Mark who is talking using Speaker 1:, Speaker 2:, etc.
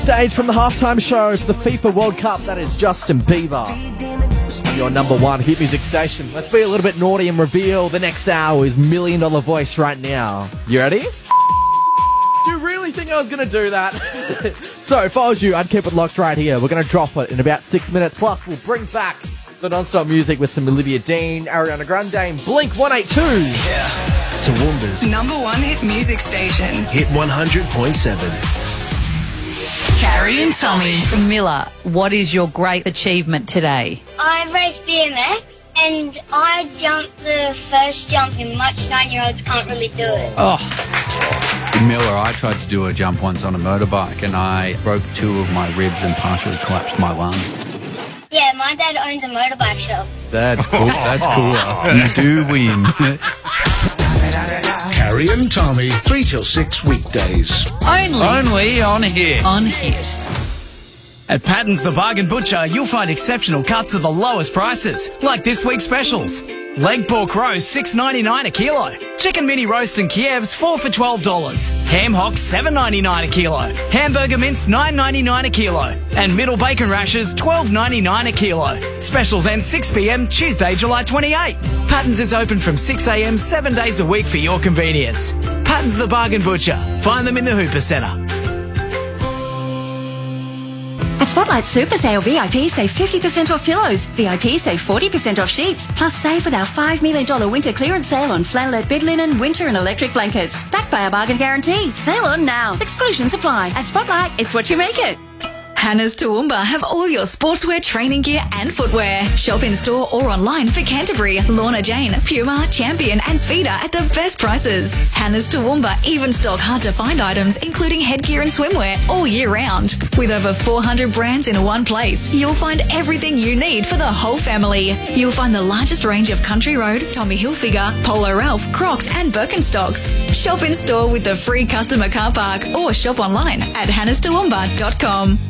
Speaker 1: Stage from the halftime show for the FIFA World Cup, that is Justin Bieber on your number one hit music station. Let's be a little bit naughty and reveal the next hour's $1 million voice right now. You ready? Do you really think I was going to do that? So if I was you, I'd keep it locked right here. We're going to drop it in about 6 minutes. Plus, we'll bring back the non-stop music with some Olivia Dean, Ariana Grande, and Blink 182.
Speaker 2: Yeah. Toowoomba's
Speaker 3: number one hit music station.
Speaker 2: Hit 100.7.
Speaker 3: Carrie and Tommy.
Speaker 4: Miller, what is your great achievement today?
Speaker 5: I raced BMX and I jumped the first jump in much 9-year-olds can't really do it.
Speaker 6: In Miller, I tried to do a jump once on a motorbike and I broke 2 of my ribs and partially collapsed my lung.
Speaker 5: Yeah, my dad owns a motorbike shop.
Speaker 6: That's cool. That's cooler. You do win.
Speaker 2: Carrie and Tommy, 3 till 6 weekdays.
Speaker 6: Only on Hit.
Speaker 3: On Hit.
Speaker 7: At Patton's The Bargain Butcher, you'll find exceptional cuts at the lowest prices, like this week's specials. Leg pork roast, $6.99 a kilo. Chicken mini roast and Kievs, 4 for $12. Ham hock, $7.99 a kilo. Hamburger mince, $9.99 a kilo. And middle bacon rashers, $12.99 a kilo. Specials end 6 p.m. Tuesday, July 28. Patton's is open from 6 a.m. 7 days a week for your convenience. Patton's The Bargain Butcher. Find them in the Hooper Centre.
Speaker 8: At Spotlight Super Sale, VIP save 50% off pillows. VIP save 40% off sheets. Plus save with our $5 million winter clearance sale on flannelette bed linen, winter and electric blankets. Backed by our bargain guarantee. Sale on now. Exclusions apply. At Spotlight, it's what you make it.
Speaker 3: Hannah's Toowoomba have all your sportswear, training gear and footwear. Shop in store or online for Canterbury, Lorna Jane, Puma, Champion and Speeder at the best prices. Hannah's Toowoomba even stock hard to find items including headgear and swimwear all year round. With over 400 brands in one place, you'll find everything you need for the whole family. You'll find the largest range of Country Road, Tommy Hilfiger, Polo Ralph, Crocs and Birkenstocks. Shop in store with the free customer car park or shop online at hannahstoowoomba.com.